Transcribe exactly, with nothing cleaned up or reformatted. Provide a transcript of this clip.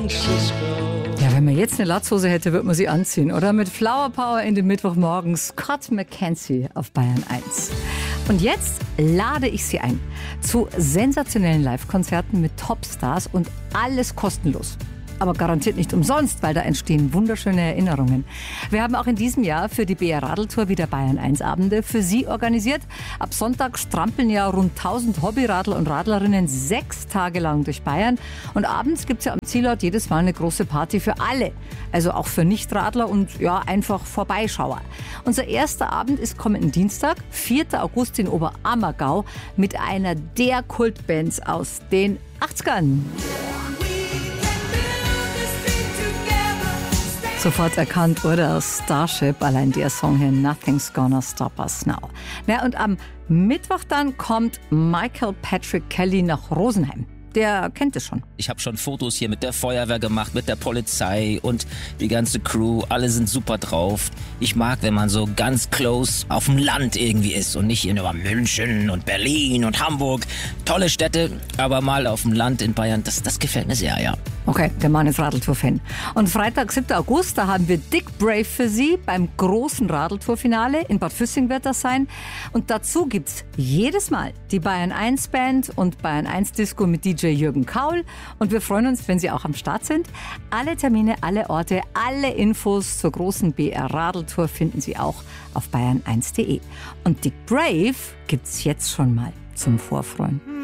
Francisco. Ja, wenn man jetzt eine Latzhose hätte, würde man sie anziehen, oder? Mit Flower Power in den Mittwochmorgen, Scott McKenzie auf Bayern eins. Und jetzt lade ich Sie ein zu sensationellen Live-Konzerten mit Topstars und alles kostenlos. Aber garantiert nicht umsonst, weil da entstehen wunderschöne Erinnerungen. Wir haben auch in diesem Jahr für die B R Radeltour wieder Bayern eins Abende für Sie organisiert. Ab Sonntag strampeln ja rund tausend Hobbyradler und Radlerinnen sechs Tage lang durch Bayern. Und abends gibt es ja am Zielort jedes Mal eine große Party für alle. Also auch für Nichtradler und ja, einfach Vorbeischauer. Unser erster Abend ist kommenden Dienstag, vierten August in Oberammergau mit einer der Kultbands aus den achtzigern. Sofort erkannt, oder? Starship, allein der Song hier, Nothing's Gonna Stop Us Now. Na, und am Mittwoch dann kommt Michael Patrick Kelly nach Rosenheim. Der kennt es schon. Ich habe schon Fotos hier mit der Feuerwehr gemacht, mit der Polizei und die ganze Crew. Alle sind super drauf. Ich mag, wenn man so ganz close auf dem Land irgendwie ist und nicht in über München und Berlin und Hamburg. Tolle Städte, aber mal auf dem Land in Bayern, das, das gefällt mir sehr, ja. Okay, der Mann ist Radeltour-Fan. Und Freitag, siebten August, da haben wir Dick Brave für Sie beim großen Radeltour-Finale. In Bad Füssing wird das sein. Und dazu gibt's jedes Mal die Bayern eins Band und Bayern eins Disco mit D J Jürgen Kaul. Und wir freuen uns, wenn Sie auch am Start sind. Alle Termine, alle Orte, alle Infos zur großen B R Radeltour finden Sie auch auf bayern eins punkt de. Und Dick Brave gibt's jetzt schon mal zum Vorfreuen.